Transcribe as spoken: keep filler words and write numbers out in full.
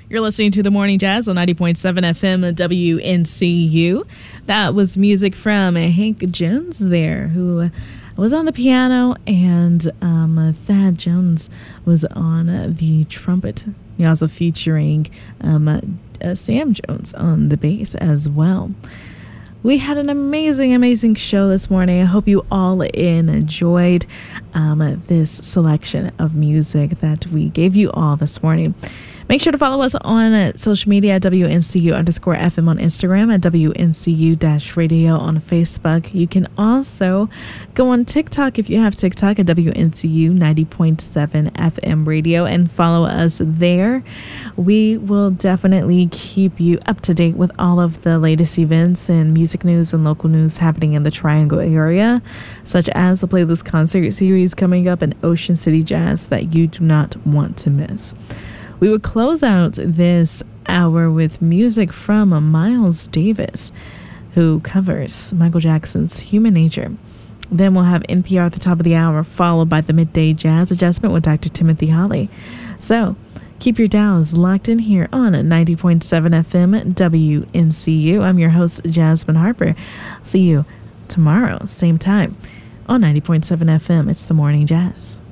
You're listening to The Morning Jazz on ninety point seven F M W N C U. That was music from Hank Jones there, who was on the piano, and um, Thad Jones was on the trumpet. He also featuring um, uh, Sam Jones on the bass as well. We had an amazing, amazing show this morning. I hope you all enjoyed um, this selection of music that we gave you all this morning. Make sure to follow us on uh, social media at W N C U underscore F M on Instagram, at W N C U dash radio on Facebook. You can also go on TikTok if you have TikTok at W N C U ninety point seven F M radio and follow us there. We will definitely keep you up to date with all of the latest events and music news and local news happening in the Triangle area, such as the Playlist Concert Series coming up in Ocean City Jazz that you do not want to miss. We would close out this hour with music from Miles Davis, who covers Michael Jackson's Human Nature. Then we'll have N P R at the top of the hour, followed by the Midday Jazz Adjustment with Doctor Timothy Holly. So keep your dials locked in here on ninety point seven F M W N C U. I'm your host, Jasmine Harper. See you tomorrow, same time, on ninety point seven F M. It's The Morning Jazz.